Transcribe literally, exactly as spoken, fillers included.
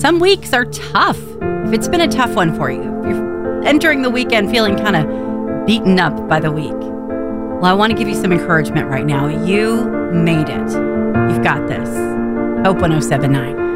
Some weeks are tough. If it's been a tough one for you, if you're entering the weekend feeling kind of beaten up by the week, well, I want to give you some encouragement right now. You made it. You've got this. Hope one oh seven point nine.